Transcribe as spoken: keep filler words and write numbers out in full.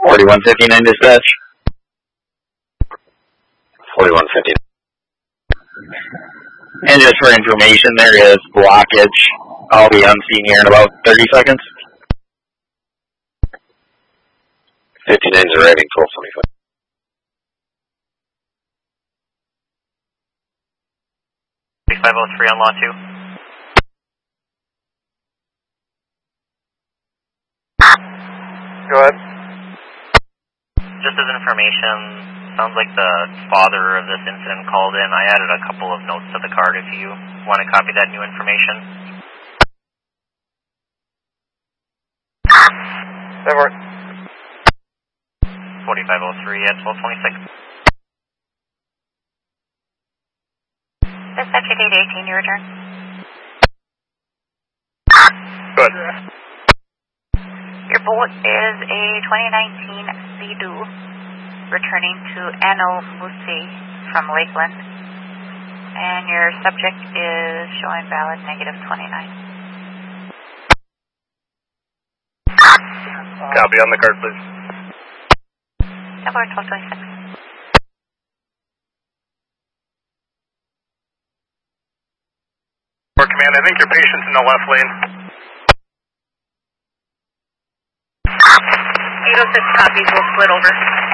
forty-one fifty-nine dispatch. forty-one fifty-nine. And just for information, there is blockage. I'll be on scene here in about thirty seconds. fifty-nine's arriving, twelve twenty-five. five oh three on law two. Go ahead. Just as information, sounds like the father of this incident called in. I added a couple of notes to the card if you want to copy that new information. That works. forty-five oh three at twelve twenty-six. Dispatch eight eighteen, your return. Good. Your boat is a twenty nineteen Sea-Doo returning to Ano Musi from Lakeland. And your subject is showing valid negative twenty-nine. Copy on the card, please. Number twelve twenty-six. For command, I think your patient's in the left lane. eight oh six copies, we'll split over.